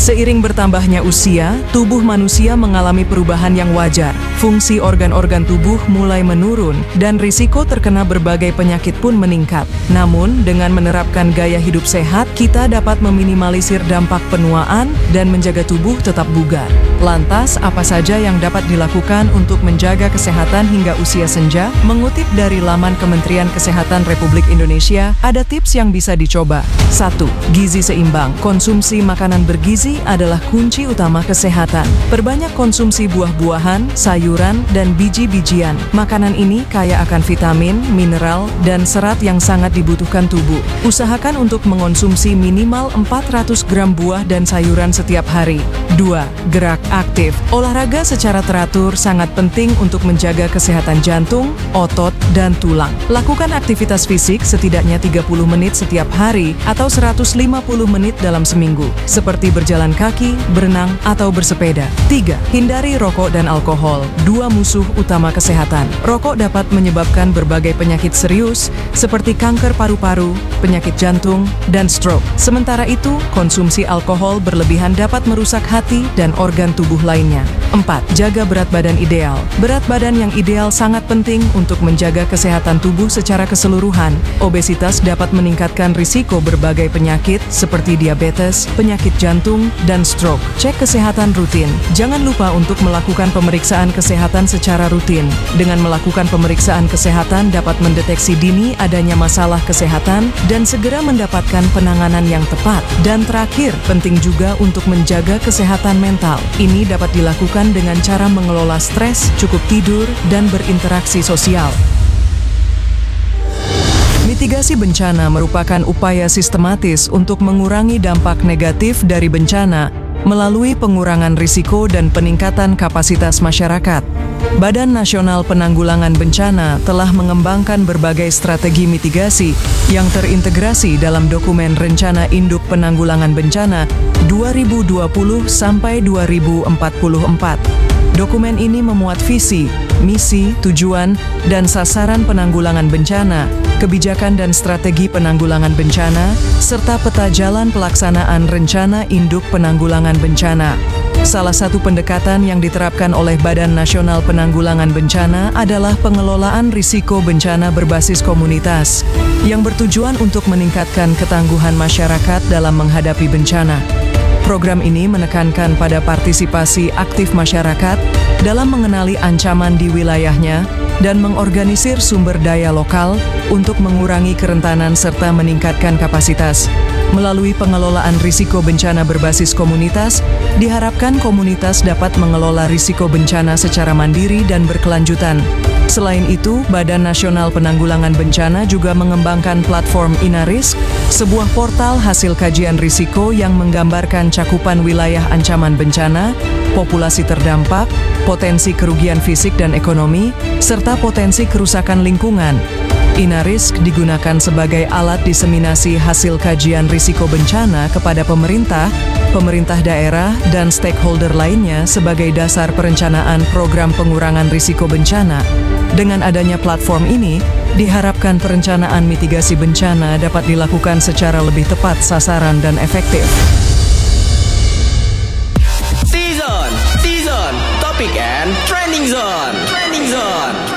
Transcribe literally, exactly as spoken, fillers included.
Seiring bertambahnya usia, tubuh manusia mengalami perubahan yang wajar. Fungsi organ-organ tubuh mulai menurun dan risiko terkena berbagai penyakit pun meningkat. Namun, dengan menerapkan gaya hidup sehat, kita dapat meminimalisir dampak penuaan dan menjaga tubuh tetap bugar. Lantas, apa saja yang dapat dilakukan untuk menjaga kesehatan hingga usia senja? Mengutip dari laman Kementerian Kesehatan Republik Indonesia, ada tips yang bisa dicoba. satu. Gizi seimbang. Konsumsi makanan bergizi adalah kunci utama kesehatan. Perbanyak konsumsi buah-buahan, sayuran, dan biji-bijian. Makanan ini kaya akan vitamin, mineral, dan serat yang sangat dibutuhkan tubuh. Usahakan untuk mengonsumsi minimal empat ratus gram buah dan sayuran setiap hari. dua. Gerak aktif. Olahraga secara teratur sangat penting untuk menjaga kesehatan jantung, otot, dan tulang. Lakukan aktivitas fisik setidaknya tiga puluh menit setiap hari atau seratus lima puluh menit dalam seminggu, seperti berjalan kaki, berenang, atau bersepeda. tiga. Hindari rokok dan alkohol, dua musuh utama kesehatan. Rokok dapat menyebabkan berbagai penyakit serius seperti kanker paru-paru, penyakit jantung, dan stroke. Sementara itu, konsumsi alkohol berlebihan dapat merusak hati dan organ tubuh lainnya. empat. Jaga berat badan ideal. Berat badan yang ideal sangat penting untuk menjaga kesehatan tubuh secara keseluruhan. Obesitas dapat meningkatkan risiko berbagai penyakit seperti diabetes, penyakit jantung, dan stroke. Cek kesehatan rutin. Jangan lupa untuk melakukan pemeriksaan kesehatan secara rutin. Dengan melakukan pemeriksaan kesehatan dapat mendeteksi dini adanya masalah kesehatan dan segera mendapatkan penanganan yang tepat. Dan terakhir, penting juga untuk menjaga kesehatan mental. Ini dapat dilakukan dengan cara mengelola stres, cukup tidur, dan berinteraksi sosial. Mitigasi bencana merupakan upaya sistematis untuk mengurangi dampak negatif dari bencana melalui pengurangan risiko dan peningkatan kapasitas masyarakat. Badan Nasional Penanggulangan Bencana telah mengembangkan berbagai strategi mitigasi yang terintegrasi dalam dokumen Rencana Induk Penanggulangan Bencana dua ribu dua puluh sampai dua ribu empat puluh empat. Dokumen ini memuat visi, misi, tujuan, dan sasaran penanggulangan bencana, kebijakan dan strategi penanggulangan bencana, serta peta jalan pelaksanaan Rencana Induk Penanggulangan Bencana. Salah satu pendekatan yang diterapkan oleh Badan Nasional Penanggulangan Bencana adalah pengelolaan risiko bencana berbasis komunitas, yang bertujuan untuk meningkatkan ketangguhan masyarakat dalam menghadapi bencana. Program ini menekankan pada partisipasi aktif masyarakat dalam mengenali ancaman di wilayahnya dan mengorganisir sumber daya lokal untuk mengurangi kerentanan serta meningkatkan kapasitas. Melalui pengelolaan risiko bencana berbasis komunitas, diharapkan komunitas dapat mengelola risiko bencana secara mandiri dan berkelanjutan. Selain itu, Badan Nasional Penanggulangan Bencana juga mengembangkan platform Inarisk, sebuah portal hasil kajian risiko yang menggambarkan cakupan wilayah ancaman bencana, populasi terdampak, potensi kerugian fisik dan ekonomi, serta potensi kerusakan lingkungan. Inarisk digunakan sebagai alat diseminasi hasil kajian risiko bencana kepada pemerintah, pemerintah daerah, dan stakeholder lainnya sebagai dasar perencanaan program pengurangan risiko bencana. Dengan adanya platform ini, diharapkan perencanaan mitigasi bencana dapat dilakukan secara lebih tepat sasaran dan efektif. T-Zone, T-Zone, Topik and Trending Zone, Trending Zone.